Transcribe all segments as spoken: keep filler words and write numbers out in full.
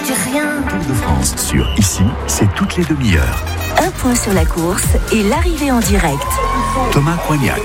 dis rien. Tour de France sur Ici, c'est toutes les demi-heures. Un point sur la course et l'arrivée en direct. Thomas Coignac.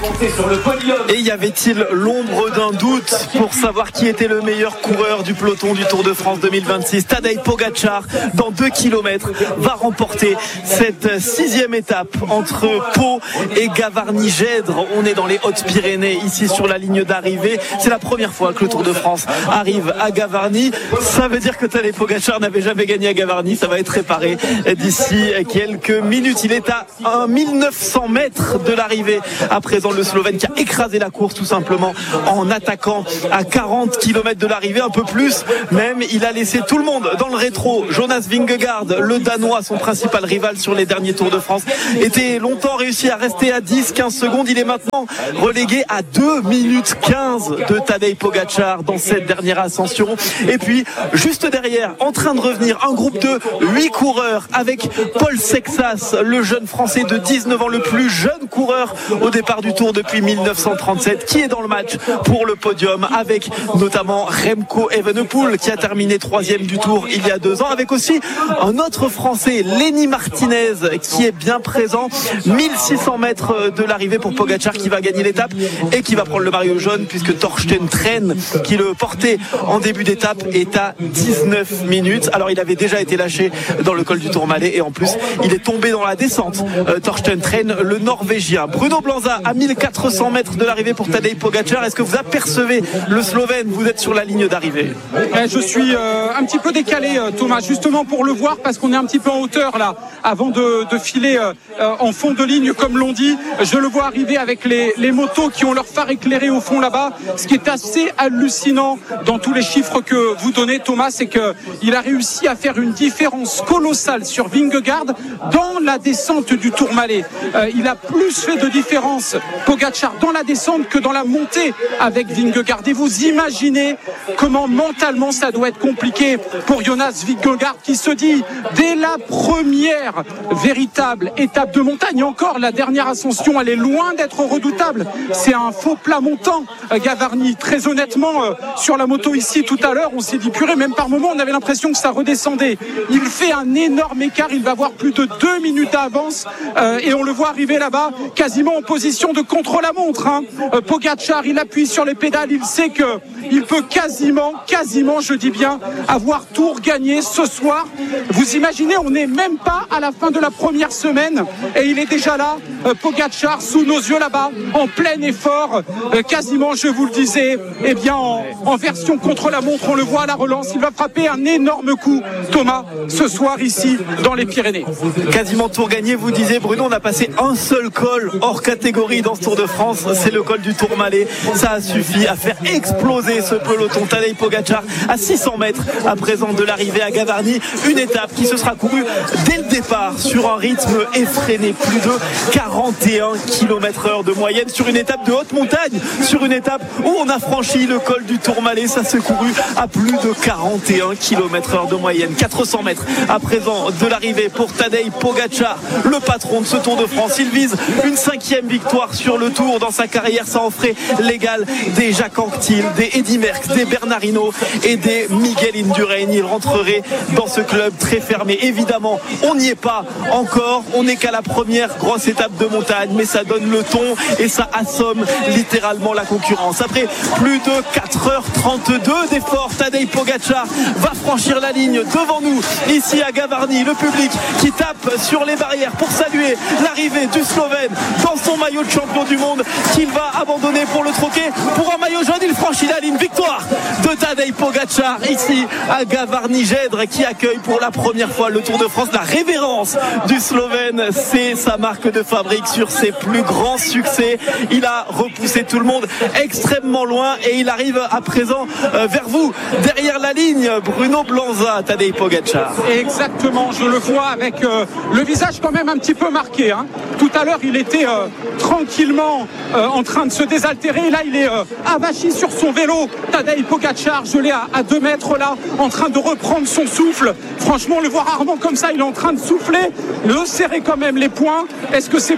Et y avait-il l'ombre d'un doute pour savoir qui était le meilleur coureur du peloton du Tour de France deux mille vingt-six? Tadej Pogačar, dans deux kilomètres, va remporter cette sixième étape entre Pau et Gavarnie-Gèdre. On est dans les Hautes-Pyrénées, ici sur la ligne d'arrivée. C'est la première fois que le Tour de France arrive à Gavarnie. Ça veut dire que Tadej Pogačar n'avait jamais gagné à Gavarnie. Ça va être réparé d'ici quelques minutes. Il est à mille neuf cents mètres de l'arrivée. À présent, le Slovène qui a écrasé la course tout simplement en attaquant à quarante kilomètres de l'arrivée, un peu plus même. Il a laissé tout le monde dans le rétro. Jonas Vingegaard, le Danois, son principal rival sur les derniers Tours de France, était longtemps réussi à rester à dix quinze secondes. Il est maintenant relégué à deux minutes quinze de Tadej Pogačar dans cette dernière ascension. Et puis, juste derrière, en train de revenir, un groupe de huit coureurs avec Paul Sexas, le jeune Français de dix-neuf ans, le plus jeune coureur au départ du Tour depuis mille neuf cent trente-sept, qui est dans le match pour le podium, avec notamment Remco Evenepoel qui a terminé troisième du Tour il y a deux ans, avec aussi un autre Français, Lenny Martinez, qui est bien présent. mille six cents mètres de l'arrivée pour Pogačar, qui va gagner l'étape et qui va prendre le maillot jaune, puisque Torsten Tren, qui le portait en début d'étape, est à dix-neuf minutes. Alors il avait déjà été lâché dans le col du Tourmalet et en plus il est tombé dans la descente. euh, Torsten Tren, le Norvégien. Bruno Blanza à mille quatre cents mètres de l'arrivée pour Tadej Pogačar. Est-ce que vous apercevez le Slovène? Vous êtes sur la ligne d'arrivée. Je suis euh, un petit peu décalé, Thomas, justement pour le voir, parce qu'on est un petit peu en hauteur là, avant de, de filer euh, en fond de ligne, comme l'on dit. Je le vois arriver avec les, les motos qui ont leur phare éclairé au fond là-bas. Ce qui est assez hallucinant dans tous les chiffres que vous donnez, Thomas, c'est qu'il a réussi à faire une différence colossale sur Vingegaard dans la descente du Tourmalet. Euh, il a plus fait de différence, Pogačar, dans la descente que dans la montée avec Vingegaard. Et vous imaginez comment mentalement ça doit être compliqué pour Jonas Vingegaard, qui se dit dès la première véritable étape de montagne, encore la dernière ascension, elle est loin d'être redoutable. C'est un faux plat montant, Gavarnie. Très honnêtement, euh, sur la moto ici tout à l'heure, on s'est dit purée, même par moment on avait l'impression que ça redescendait. Il fait un énorme écart, il va avoir plus de deux minutes d'avance euh, et on le voit arriver là-bas quasiment en position de contre-la-montre. Hein. Euh, Pogačar, il appuie sur les pédales, il sait que il peut quasiment, quasiment, je dis bien, avoir tout gagné ce soir. Vous imaginez, on n'est même pas à la fin de la première semaine et il est déjà là, euh, Pogačar, sous nos yeux là-bas, en plein effort, euh, quasiment, je vous le disais, eh bien en, en version contre-la-montre. On le voit à la relance, il va frapper un énorme coup, Thomas, ce soir ici dans les Pyrénées. Quasiment tour gagné, vous disiez, Bruno. On a passé un seul col hors catégorie dans ce Tour de France, c'est le col du Tourmalet. Ça a suffi à faire exploser ce peloton. Tadej Pogačar à six cents mètres à présent de l'arrivée à Gavarnie, une étape qui se sera courue dès le départ sur un rythme effréné, plus de quarante et un kilomètres heure de moyenne sur une étape de haute montagne, sur une étape où on a franchi le col du Tourmalet. Ça s'est couru à plus de quarante et un kilomètres heure de moyenne. Quatre cents mètres à présent de l'arrivée pour Tadej Pogačar, le patron de ce Tour de France. Il vise une cinquième victoire sur le Tour dans sa carrière. Ça en ferait l'égal des Jacques Anquetil, des Eddy Merckx, des Bernard Hinault et des Miguel Indurain. Il rentrerait dans ce club très fermé. Évidemment, on n'y est pas encore. On n'est qu'à la première grosse étape de montagne, mais ça donne le ton et ça assomme littéralement la concurrence. Après plus de quatre heures trente-deux d'efforts, Tadej Pogačar va franchir la ligne devant nous ici à Gavarnie. Le public qui tape sur les barrières pour saluer l'arrivée du Slovène dans son maillot de champion du monde, qu'il va abandonner pour le troquet pour un maillot jaune. Il franchit la ligne. Victoire de Tadej Pogačar ici à Gavarnie-Gèdre, qui accueille pour la première fois le Tour de France. La révérence du Slovène, c'est sa marque de fabrique sur ses plus grands succès. Il a repoussé tout le monde extrêmement loin et il arrive à présent euh, vers vous, derrière la ligne. Bruno Blanza, Tadej Pogačar. Exactement, je le vois avec euh, le visage quand même un petit peu marqué. Hein. Tout à l'heure, il était euh, tranquillement euh, en train de se désaltérer. Et là, il est euh, avachi sur son vélo. Tadej Pogačar, je l'ai à, à deux mètres là, en train de reprendre son souffle. Franchement, on le voit rarement comme ça. Il est en train de souffler, de serrer quand même les poings. Est-ce que c'est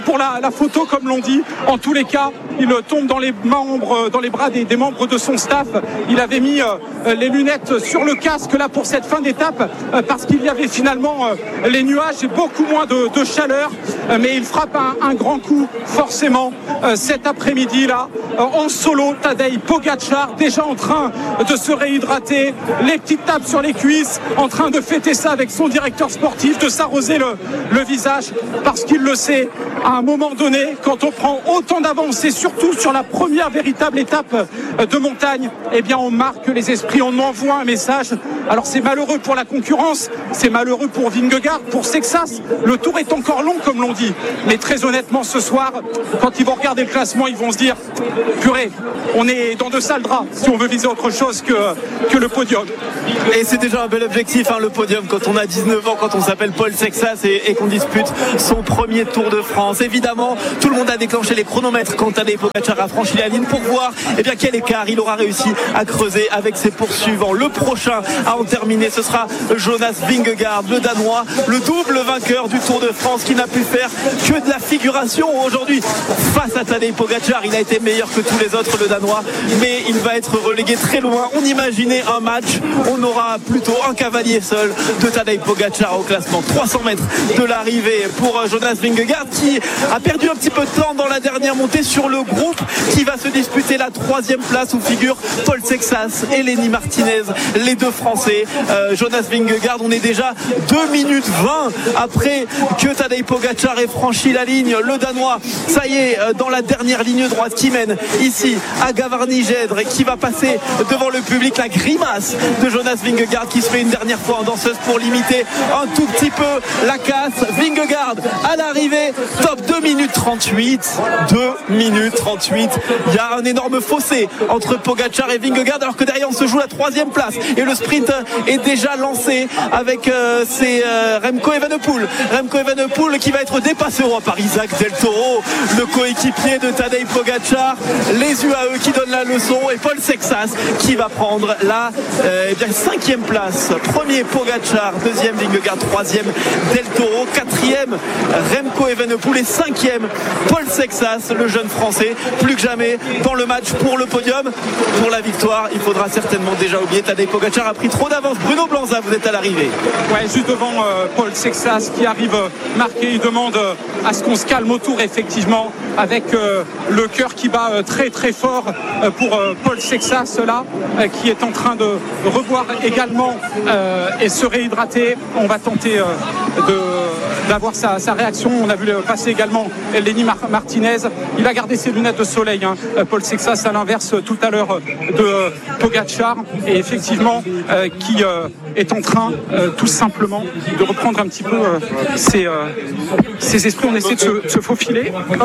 pour la, la photo, comme l'on dit. En tous les cas, il tombe dans les membres, dans les bras des, des membres de son staff. Il avait mis euh, les lunettes sur le casque là pour cette fin d'étape euh, parce qu'il y avait finalement euh, les nuages et beaucoup moins de, de chaleur. Euh, mais il frappe un, un grand coup forcément euh, cet après-midi là euh, en solo. Tadej Pogačar déjà en train de se réhydrater, les petites tapes sur les cuisses, en train de fêter ça avec son directeur sportif, de s'arroser le, le visage parce qu'il le sait. À un moment donné, quand on prend autant d'avance et surtout sur la première véritable étape de montagne, eh bien on marque les esprits, on envoie un message. Alors c'est malheureux pour la concurrence, c'est malheureux pour Vingegaard, pour Sexas. Le tour est encore long comme l'on dit, mais très honnêtement ce soir, quand ils vont regarder le classement, ils vont se dire purée, on est dans de sales draps si on veut viser autre chose que, que le podium. Et c'est déjà un bel objectif, hein, le podium, quand on a dix-neuf ans, quand on s'appelle Paul Sexas et, et qu'on dispute son premier Tour de France. Évidemment, tout le monde a déclenché les chronomètres quand Tadej Pogačar a franchi la ligne pour voir eh bien, quel écart il aura réussi à creuser avec ses poursuivants. Le prochain à en terminer, ce sera Jonas Vingegaard, le Danois, le double vainqueur du Tour de France qui n'a pu faire que de la figuration aujourd'hui face à Tadej Pogačar. Il a été meilleur que tous les autres, le Danois, mais il va être relégué très loin. On imaginait un match, on aura plutôt un cavalier seul de Tadej Pogačar au classement. trois cents mètres de l'arrivée pour Jonas Vingegaard qui a perdu un petit peu de temps dans la dernière montée sur le groupe qui va se disputer la troisième place où figurent Paul Sexas et Lenny Martinez, les deux Français. euh, Jonas Vingegaard, on est déjà deux minutes vingt après que Tadej Pogačar ait franchi la ligne. Le Danois, ça y est, dans la dernière ligne droite qui mène ici à Gavarnie-Gèdre et qui va passer devant le public. La grimace de Jonas Vingegaard qui se fait une dernière fois en danseuse pour limiter un tout petit peu la casse. Vingegaard à l'arrivée, top deux minutes trente-huit. deux minutes trente-huit. Il y a un énorme fossé entre Pogačar et Vingegaard alors que derrière on se joue la troisième place et le sprint est déjà lancé avec euh, c'est euh, Remco Evenepoel. Remco Evenepoel qui va être dépassé oh, par Isaac Del Toro, le coéquipier de Tadej Pogačar. Les U A E qui donnent la leçon et Paul Sexas qui va prendre la euh, eh bien, cinquième place. Premier Pogačar, deuxième Vingegaard, troisième Del Toro, quatrième Remco Evenepoel et cinquième Paul Sexas, le jeune français, plus que jamais dans le match pour le podium. Pour la victoire, il faudra certainement déjà oublier Tadej Pogačar a pris trop d'avance. Bruno Blanza, vous êtes à l'arrivée. Ouais, juste devant euh, Paul Sexas qui arrive euh, marqué. Il demande euh, à ce qu'on se calme autour, effectivement, avec euh, le cœur qui bat euh, très très fort euh, pour euh, Paul Sexas là, euh, qui est en train de revoir également euh, et se réhydrater. On va tenter euh, de d'avoir sa, sa réaction. On a vu passer également Lenny Martinez. Il a gardé ses lunettes de soleil, hein. Paul Sexas à l'inverse tout à l'heure de Pogačar et effectivement euh, qui euh, est en train euh, tout simplement de reprendre un petit peu euh, ses, euh, ses esprits. On essaie de se, de se faufiler. Hop.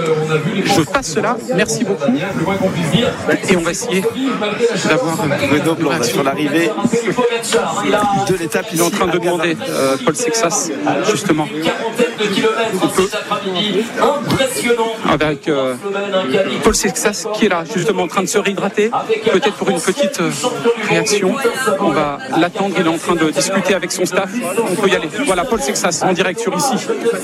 Je passe cela. Merci beaucoup. Et on va essayer d'avoir Bruno Blanza sur l'arrivée de l'étape. Il est en train de demander euh, Paul Sexas justement on peut avec euh, Paul Sexas qui est là justement en train de se réhydrater, peut-être pour une petite euh, réaction. On va l'attendre, il est en train de discuter avec son staff. On peut y aller. Voilà Paul Sexas en direct sur ici.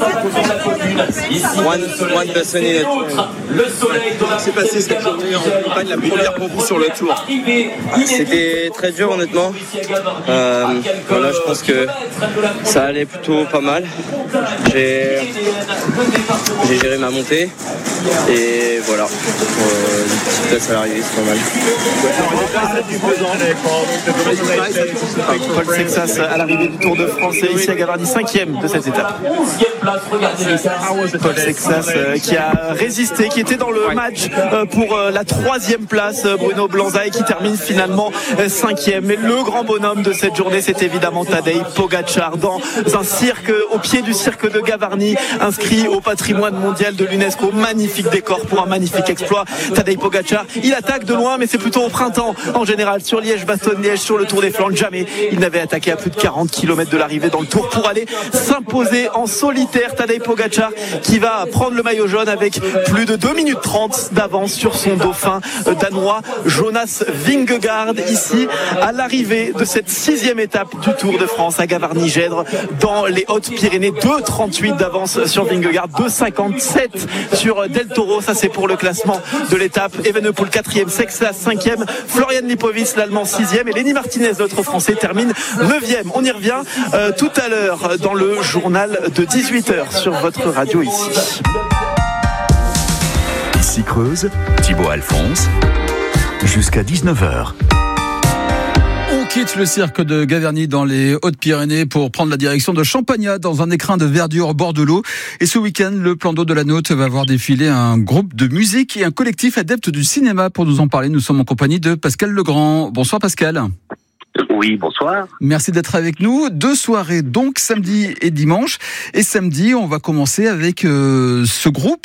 One, one Bassonnet. Comment s'est passé cette journée en campagne, la première pour vous sur le tour? C'était très dur honnêtement. Euh, voilà, je pense que ça allait plutôt pas mal. J'ai, j'ai géré ma montée et voilà. Euh, une petite place à l'arrivée, c'est pas mal. Paul Sexas à l'arrivée du Tour de France et ici à Gavarnie, cinquième de cette étape. Paul Sexas euh, qui a résisté, qui était dans le match euh, pour euh, la troisième place, Bruno Blanza, et qui termine finalement euh, cinquième. Mais le grand bonhomme de cette journée, c'est évidemment Tadej Pogačar dans un cirque, au pied du cirque de Gavarnie, inscrit au patrimoine mondial de l'UNESCO. Magnifique magnifique décor pour un magnifique exploit. Tadej Pogačar, il attaque de loin, mais c'est plutôt au printemps. En général, sur Liège-Bastogne-Liège, sur le Tour des Flandres, jamais il n'avait attaqué à plus de quarante kilomètres de l'arrivée dans le Tour pour aller s'imposer en solitaire. Tadej Pogačar qui va prendre le maillot jaune avec plus de deux minutes trente d'avance sur son dauphin danois Jonas Vingegaard, ici à l'arrivée de cette sixième étape du Tour de France à Gavarnie-Gèdre dans les Hautes-Pyrénées. Deux trente-huit d'avance sur Vingegaard, deux cinquante-sept sur Del Toro. Ça c'est pour le classement de l'étape. Evenepoel quatrième, Sexlas cinquième, Florian Lipovic l'allemand sixième et Lenny Martinez, notre français, termine neuvième. On y revient euh, tout à l'heure dans le journal de dix-huit heures sur votre radio ici. Ici Creuse, Thibaut Alphonse, jusqu'à dix-neuf heures. On quitte le cirque de Gavarnie dans les Hautes-Pyrénées pour prendre la direction de Champagnat dans un écrin de verdure au bord de l'eau. Et ce week-end, le plan d'eau de la Naute va voir défiler un groupe de musique et un collectif adepte du cinéma. Pour nous en parler, nous sommes en compagnie de Pascal Legrand. Bonsoir Pascal. Oui, bonsoir. Merci d'être avec nous. Deux soirées donc, samedi et dimanche. Et samedi, on va commencer avec euh, ce groupe,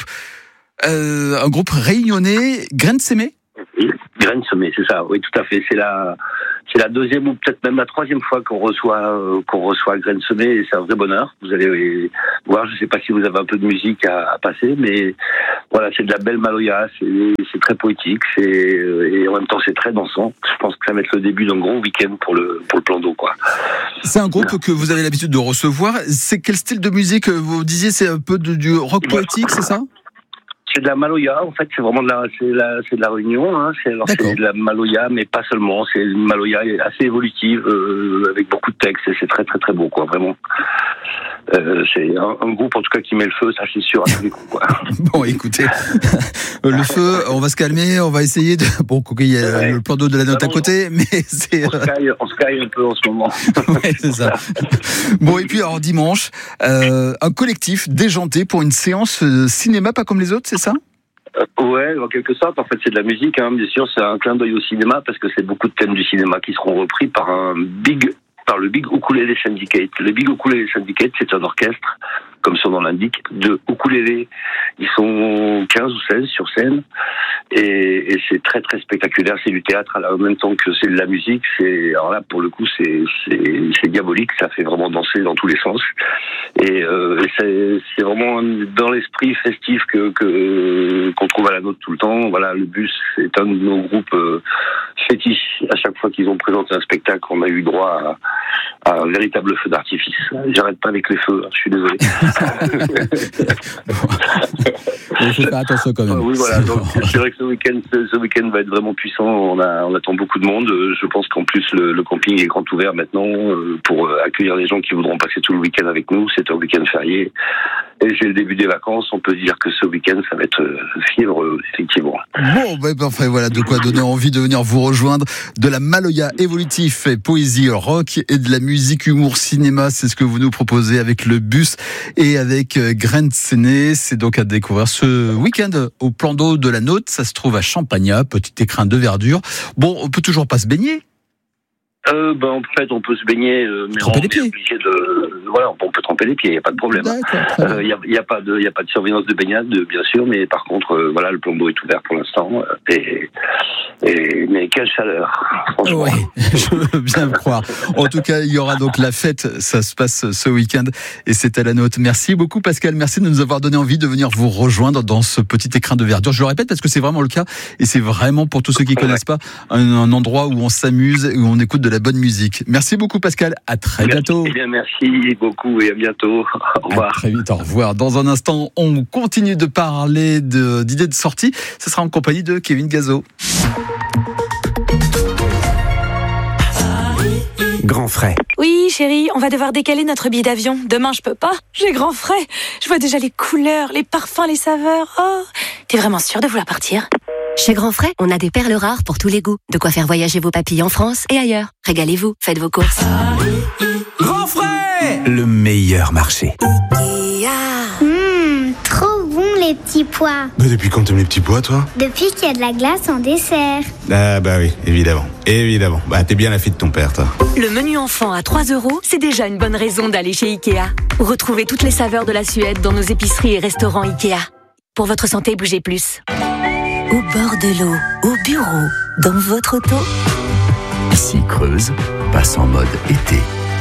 euh, un groupe réunionnais, Graines Sémées. Oui, Graines Sémées, c'est ça. Oui, tout à fait. C'est la, c'est la deuxième ou peut-être même la troisième fois qu'on reçoit, euh, qu'on reçoit Graines Sémées et c'est un vrai bonheur. Vous allez voir, je ne sais pas si vous avez un peu de musique à, à passer, mais voilà, c'est de la belle maloya, c'est, c'est très poétique, c'est, et en même temps c'est très dansant. Je pense que ça va être le début d'un gros week-end pour le, pour le plan d'eau, quoi. C'est un groupe voilà. que vous avez l'habitude de recevoir. C'est quel style de musique? Vous disiez c'est un peu de, du rock poétique, c'est ça? C'est de la maloya, en fait, c'est vraiment de la, c'est la, c'est de la Réunion, hein. C'est, alors c'est de la maloya, mais pas seulement. C'est une maloya assez évolutive, euh, avec beaucoup de textes, et c'est très très très beau, quoi, vraiment. Euh, c'est un, un groupe, en tout cas, qui met le feu, ça c'est sûr, à tous les coups, quoi. Bon, écoutez, le feu, on va se calmer, on va essayer de, bon, il y a ouais. le plan d'eau de la Naute à côté, mais c'est... On se caille, on se caille un peu en ce moment. Ouais, c'est ça. Bon, et puis, alors, dimanche, euh, un collectif déjanté pour une séance cinéma, pas comme les autres, c'est ça? Euh, ouais, en quelque sorte, en fait, c'est de la musique, hein, bien sûr, c'est un clin d'œil au cinéma, parce que c'est beaucoup de thèmes du cinéma qui seront repris par un big, par le Big Ukulele Syndicate. Le Big Ukulele Syndicate, c'est un orchestre, comme son nom l'indique, de ukulélé. Ils sont quinze ou seize sur scène, et, et c'est très très spectaculaire. C'est du théâtre en même temps que c'est de la musique. C'est, alors là, pour le coup, c'est, c'est, c'est diabolique. Ça fait vraiment danser dans tous les sens. Et, euh, et c'est, c'est vraiment dans l'esprit festif que, que qu'on trouve à la Naute tout le temps. Voilà, le bus, c'est un de nos groupes euh, fétiches. À chaque fois qu'ils ont présenté un spectacle, on a eu droit à, à un véritable feu d'artifice. J'arrête pas avec les feux, je suis désolé. Il faut faire attention quand même. Oui, voilà. Donc, c'est vrai que ce week-end, ce week-end va être vraiment puissant. On a, on attend beaucoup de monde. Je pense qu'en plus le, le camping est grand ouvert maintenant pour accueillir les gens qui voudront passer tout le week-end avec nous. C'est un week-end férié. Et c'est le début des vacances. On peut dire que ce week-end, ça va être fièvre, effectivement. Bon, ben parfait. Voilà de quoi donner envie de venir vous rejoindre. De la maloya évolutif, poésie rock et de la musique humour cinéma. C'est ce que vous nous proposez avec le bus et avec Graines Sémées. C'est donc à découvrir ce week-end au plan d'eau de la Naute. Ça se trouve à Champagnat, petit écrin de verdure. Bon, on peut toujours pas se baigner. Euh, ben, en fait, on peut se baigner, euh, mais tremper on les pieds. est obligé de, voilà, on peut tremper les pieds, il n'y a pas de problème. Il euh, n'y a, y a pas de, il y a pas de surveillance de baignade, bien sûr, mais par contre, euh, voilà, le plan d'eau est ouvert pour l'instant, euh, et, et, mais quelle chaleur, franchement. Oui, je veux bien le croire. En tout cas, il y aura donc la fête, ça se passe ce week-end, et c'est à la Naute. Merci beaucoup, Pascal, merci de nous avoir donné envie de venir vous rejoindre dans ce petit écrin de verdure. Je le répète parce que c'est vraiment le cas, et c'est vraiment, pour tous ceux qui ne connaissent pas, un, un endroit où on s'amuse, où on écoute de la bonne musique. Merci beaucoup Pascal, à très bientôt. Eh bien, merci beaucoup et à bientôt. Au revoir. À très vite, au revoir. Dans un instant, on continue de parler de, d'idées de sortie. Ce sera en compagnie de Kevin Gazo. Grand frais. Oui, chérie, on va devoir décaler notre billet d'avion. Demain, je peux pas. J'ai grand frais. Je vois déjà les couleurs, les parfums, les saveurs. Oh, t'es vraiment sûre de vouloir partir ? Chez Grand Frais, on a des perles rares pour tous les goûts. De quoi faire voyager vos papilles en France et ailleurs. Régalez-vous, faites vos courses. Grand Frais, le meilleur marché. Mmh, trop bon les petits pois. Bah depuis quand t'aimes les petits pois, toi ? Depuis qu'il y a de la glace en dessert. Ah bah oui, évidemment. Évidemment. Bah t'es bien la fille de ton père, toi. Le menu enfant à trois euros, c'est déjà une bonne raison d'aller chez Ikea. Retrouvez toutes les saveurs de la Suède dans nos épiceries et restaurants Ikea. Pour votre santé, bougez plus. Au bord de l'eau, au bureau, dans votre auto. Ici Creuse, passe en mode été.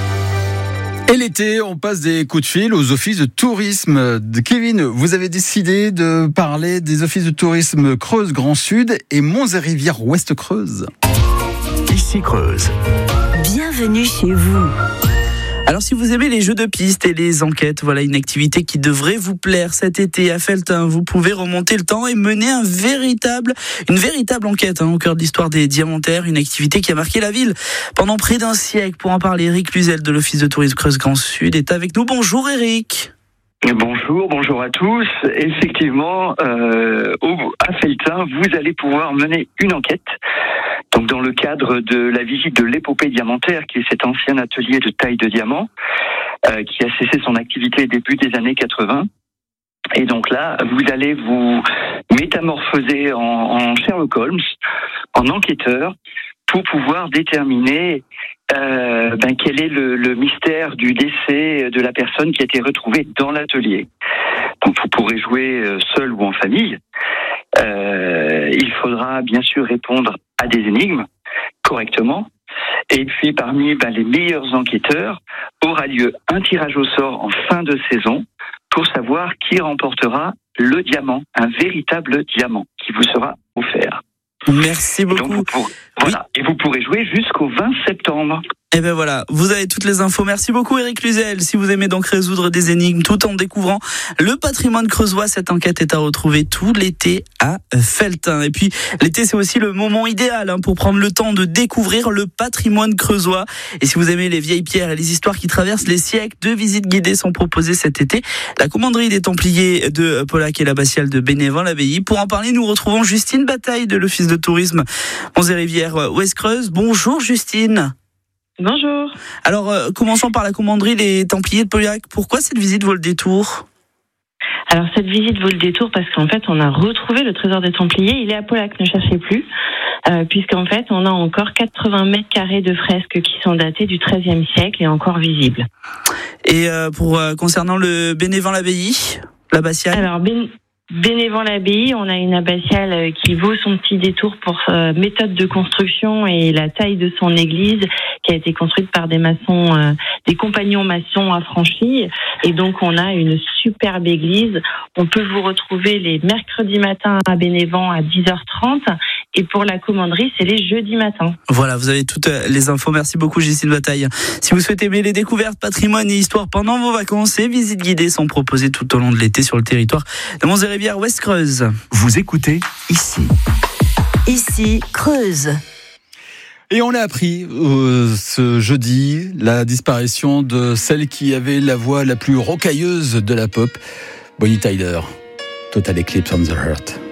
Et l'été, on passe des coups de fil aux offices de tourisme. Kevin, vous avez décidé de parler des offices de tourisme Creuse Grand Sud et Monts et Rivières Ouest Creuse. Ici Creuse. Bienvenue chez vous. Alors si vous aimez les jeux de piste et les enquêtes, voilà une activité qui devrait vous plaire cet été à Felletin. Vous pouvez remonter le temps et mener un véritable, une véritable enquête hein, au cœur de l'histoire des Diamantaires, une activité qui a marqué la ville pendant près d'un siècle. Pour en parler, Eric Luzel de l'Office de tourisme Creuse Grand Sud est avec nous. Bonjour Eric. Bonjour, bonjour à tous. Effectivement, euh, au, à Felletin, vous allez pouvoir mener une enquête. Donc, dans le cadre de la visite de l'épopée diamantaire, qui est cet ancien atelier de taille de diamant, euh, qui a cessé son activité début des années quatre-vingts. Et donc là, vous allez vous métamorphoser en, en Sherlock Holmes, en enquêteur, pour pouvoir déterminer euh, ben, quel est le, le mystère du décès de la personne qui a été retrouvée dans l'atelier. Donc vous pourrez jouer seul ou en famille. Euh, il faudra bien sûr répondre à des énigmes correctement. Et puis parmi ben, les meilleurs enquêteurs aura lieu un tirage au sort en fin de saison pour savoir qui remportera le diamant, un véritable diamant qui vous sera offert. Merci beaucoup. Donc, vous pourrez, voilà, oui. Et vous pourrez jouer jusqu'au vingt septembre. Et ben voilà, vous avez toutes les infos. Merci beaucoup Eric Luzel. Si vous aimez donc résoudre des énigmes tout en découvrant le patrimoine creusois, cette enquête est à retrouver tout l'été à Felletin. Et puis l'été, c'est aussi le moment idéal hein, pour prendre le temps de découvrir le patrimoine creusois. Et si vous aimez les vieilles pierres et les histoires qui traversent les siècles, deux visites guidées sont proposées cet été. La commanderie des Templiers de Paullac et l'abbatiale de Bénévent-l'Abbaye. Pour en parler, nous retrouvons Justine Bataille de l'Office de tourisme Monts et Rivières Ouest Creuse. Bonjour Justine. Bonjour. Alors, euh, commençons par la commanderie des Templiers de Paullac. Pourquoi cette visite vaut le détour ? Alors, cette visite vaut le détour parce qu'en fait, on a retrouvé le trésor des Templiers. Il est à Paullac, ne cherchez plus. Euh, puisqu'en fait, on a encore quatre-vingts mètres carrés de fresques qui sont datées du treizième siècle et encore visibles. Et euh, pour euh, concernant le Bénévent-l'Abbaye, l'abbatiale ? Alors, ben... Bénévent-l'Abbaye, on a une abbatiale qui vaut son petit détour pour sa méthode de construction et la taille de son église qui a été construite par des maçons, euh, des compagnons maçons affranchis. Et donc on a une superbe église. On peut vous retrouver les mercredis matins à Bénévent à dix heures trente et pour la commanderie, c'est les jeudis matins. Voilà, vous avez toutes les infos. Merci beaucoup Justine Bataille. Si vous souhaitez aimer les découvertes, patrimoine et histoire pendant vos vacances, et visites guidées sont proposées tout au long de l'été sur le territoire de Monts et Rivières Ouest Creuse. Vous écoutez ici. Ici Creuse. Et on a appris euh, ce jeudi la disparition de celle qui avait la voix la plus rocailleuse de la pop, Bonnie Tyler. Total Eclipse on the Heart.